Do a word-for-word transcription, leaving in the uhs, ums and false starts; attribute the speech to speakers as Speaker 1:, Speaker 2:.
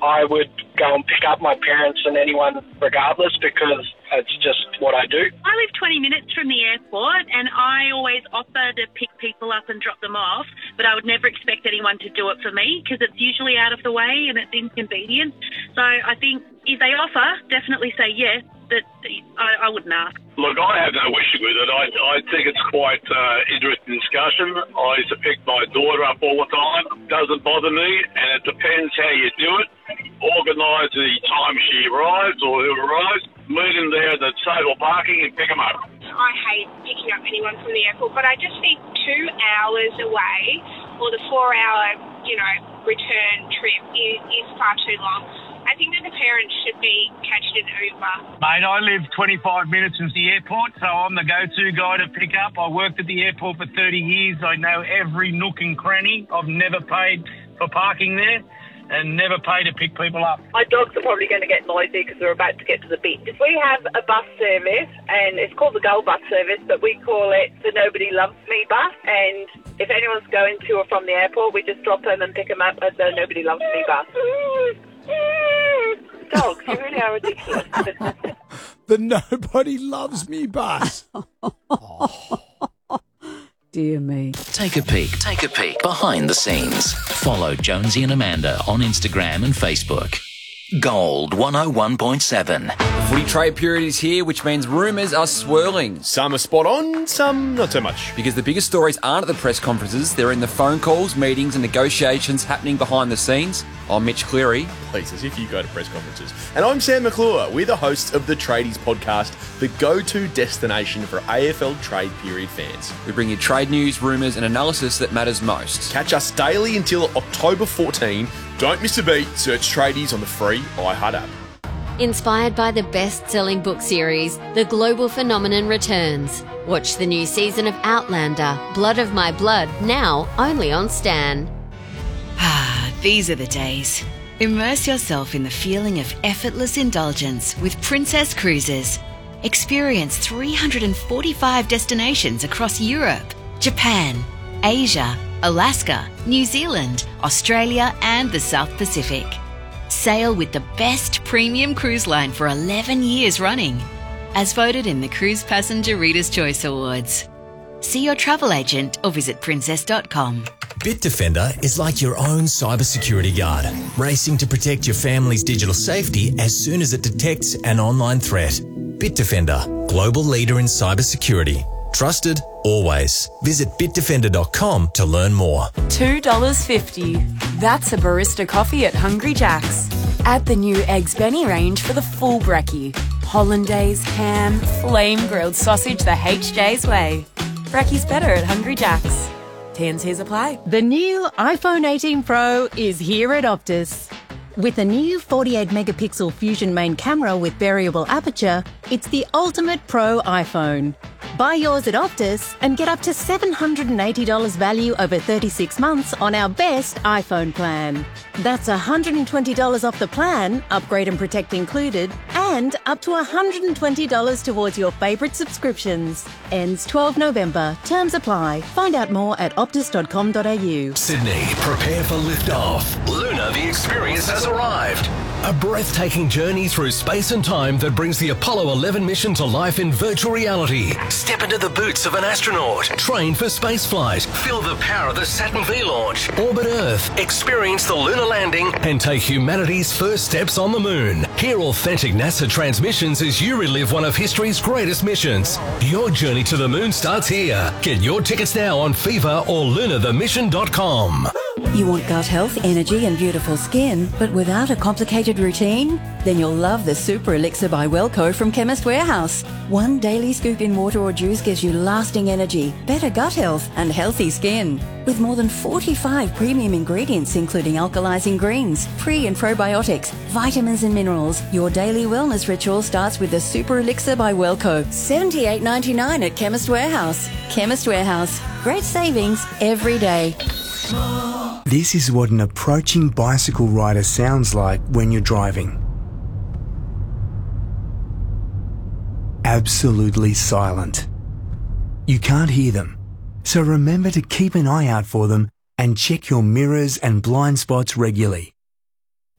Speaker 1: I would go and pick up my parents and anyone regardless, because it's just what I do.
Speaker 2: I live twenty minutes from the airport, and I always offer to pick people up and drop them off, but I would never expect anyone to do it for me because it's usually out of the way and it's inconvenient. So I think if they offer, definitely say yes, but I, I wouldn't ask.
Speaker 3: Look, I have no issue with it. I, I think it's quite uh, interesting discussion. I used to pick my daughter up all the time. Doesn't bother me, and it depends how you do it. Organise the time she arrives or who arrives, meet them there at the table parking and pick them up.
Speaker 4: I hate picking up anyone from the airport, but I just think two hours away or the four-hour, you know, return trip is, is far too long. I think that the parents should be catching an Uber.
Speaker 5: Mate, I live twenty-five minutes from the airport, so I'm the go-to guy to pick up. I worked at the airport for thirty years. I know every nook and cranny. I've never paid for parking there and never paid to pick people up.
Speaker 6: My dogs are probably going to get noisy because we're about to get to the beach. We have a bus service, and it's called the Gold Bus Service, but we call it the Nobody Loves Me bus. And if anyone's going to or from the airport, we just drop them and pick them up at the Nobody Loves Me bus. Dogs, you really are ridiculous.
Speaker 7: The Nobody Loves Me bus. Oh.
Speaker 8: Dear me.
Speaker 9: Take a peek. Take a peek behind the scenes. Follow Jonesy and Amanda on Instagram and Facebook. Gold one oh one point seven.
Speaker 10: The footy trade period is here, which means rumours are swirling.
Speaker 11: Some are spot on, some not so much.
Speaker 10: Because the biggest stories aren't at the press conferences, they're in the phone calls, meetings and negotiations happening behind the scenes. I'm Mitch Cleary.
Speaker 11: Please, as if you go to press conferences. And I'm Sam McClure. We're the hosts of the Tradies podcast, the go-to destination for A F L trade period fans.
Speaker 10: We bring you trade news, rumours and analysis that matters most.
Speaker 11: Catch us daily until October fourteenth. Don't miss a beat. Search Tradies on the free iHeart app.
Speaker 12: Inspired by the best-selling book series, The Global Phenomenon returns. Watch the new season of Outlander, Blood of My Blood, now only on Stan.
Speaker 13: Ah, these are the days. Immerse yourself in the feeling of effortless indulgence with Princess Cruises. Experience three hundred forty-five destinations across Europe, Japan, Asia, Alaska, New Zealand, Australia and the South Pacific. Sail with the best premium cruise line for eleven years running, as voted in the Cruise Passenger Reader's Choice Awards. See your travel agent or visit princess dot com.
Speaker 14: Bitdefender is like your own cybersecurity guard, racing to protect your family's digital safety as soon as it detects an online threat. Bitdefender, global leader in cybersecurity. Trusted, always. Visit bitdefender dot com to learn more.
Speaker 15: two dollars fifty. That's a barista coffee at Hungry Jack's. Add the new Eggs Benny range for the full brekkie. Hollandaise, ham, flame-grilled sausage the H J's way. Brekkie's better at Hungry Jack's. T and C's apply.
Speaker 16: The new iPhone eighteen Pro is here at Optus. With a new forty-eight megapixel Fusion main camera with variable aperture, it's the ultimate pro iPhone. Buy yours at Optus and get up to seven hundred eighty dollars value over thirty-six months on our best iPhone plan. That's one hundred twenty dollars off the plan, upgrade and protect included, and up to one hundred twenty dollars towards your favourite subscriptions. Ends twelfth November. Terms apply. Find out more at optus dot com dot a u.
Speaker 17: Sydney, prepare for liftoff. Lunar, the experience has arrived. A breathtaking journey through space and time that brings the Apollo eleven mission to life in virtual reality. Step into the boots of an astronaut. Train for spaceflight. Feel the power of the Saturn V launch. Orbit Earth. Experience the lunar landing and take humanity's first steps on the moon. Hear authentic NASA transmissions as you relive one of history's greatest missions. Your journey to the moon starts here. Get your tickets now on Fever or lunar the mission dot com.
Speaker 18: You want gut health, energy and beautiful skin, but without a complicated routine? Then you'll love the Super Elixir by Wellco from Chemist Warehouse. One daily scoop in water or juice gives you lasting energy, better gut health and healthy skin. With more than forty-five premium ingredients including alkalizing greens, pre and probiotics, vitamins and minerals, your daily wellness ritual starts with the Super Elixir by Wellco. seventy-eight ninety-nine at Chemist Warehouse. Chemist Warehouse. Great savings every day.
Speaker 19: This is what an approaching bicycle rider sounds like when you're driving. Absolutely silent. You can't hear them, so remember to keep an eye out for them and check your mirrors and blind spots regularly.